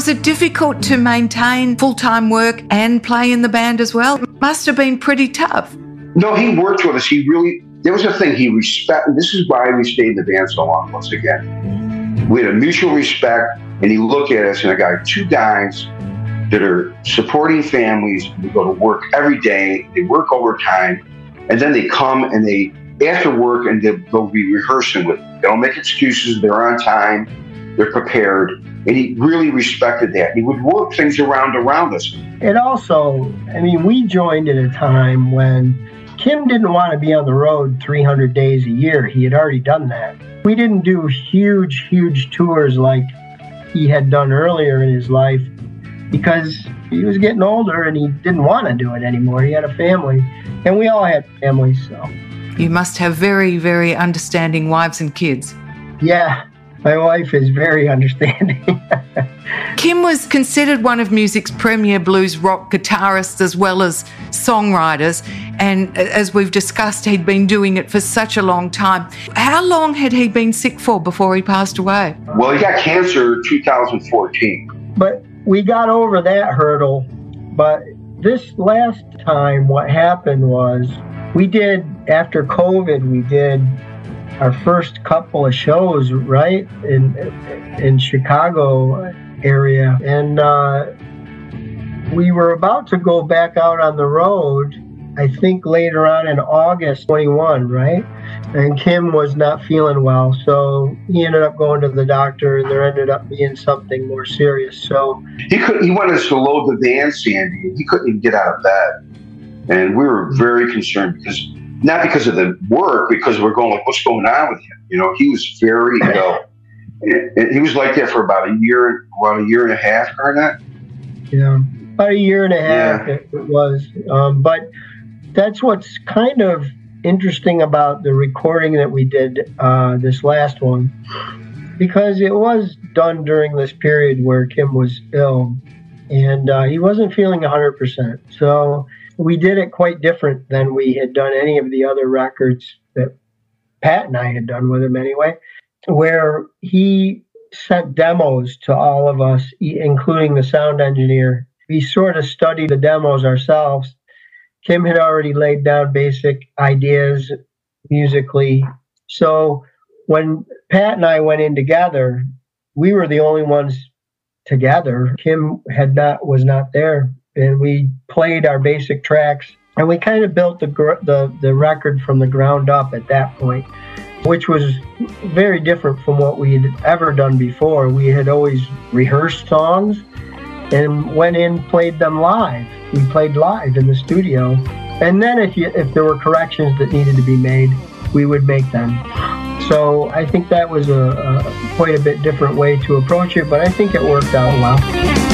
Was it difficult to maintain full-time work and play in the band as well? It must have been pretty tough. No, he worked with us. There was a thing he respected. This is why we stayed in the band so long, once again. We had a mutual respect, and he looked at us, and I got two guys that are supporting families. They go to work every day. They work overtime, and then they come and after work, and they'll be rehearsing with them. They don't make excuses. They're on time. They're prepared. And he really respected that. He would work things around us. It also, we joined at a time when Kim didn't want to be on the road 300 days a year. He had already done that. We didn't do huge tours like he had done earlier in his life because he was getting older and he didn't want to do it anymore. He had a family, and we all had families, so. You must have very, very understanding wives and kids. Yeah, my wife is very understanding. Kim was considered one of music's premier blues rock guitarists as well as songwriters. And as we've discussed, he'd been doing it for such a long time. How long had he been sick for before he passed away? Well, he got cancer in 2014. But we got over that hurdle. But this last time, what happened was after COVID, we did our first couple of shows, right, in Chicago area. And we were about to go back out on the road, I think later on in August 21, right? And Kim was not feeling well, so he ended up going to the doctor, and there ended up being something more serious. So he wanted us to load the van, Sandy, and he couldn't even get out of bed. And we were very concerned not because of the work, because we're going like, what's going on with him? He was very ill. And he was like that for about a year and a half, Garnett. Yeah, about a year and a half it was. But that's what's kind of interesting about the recording that we did, this last one, because it was done during this period where Kim was ill, and he wasn't feeling 100%. So we did it quite different than we had done any of the other records that Pat and I had done with him anyway, where he sent demos to all of us, including the sound engineer. We sort of studied the demos ourselves. Kim had already laid down basic ideas musically. So when Pat and I went in together, we were the only ones together. Kim was not there. And we played our basic tracks, and we kind of built the record from the ground up at that point, which was very different from what we had ever done before. We had always rehearsed songs and went in, played them live. We played live in the studio, and then if there were corrections that needed to be made, we would make them. So I think that was quite a bit different way to approach it, but I think it worked out well.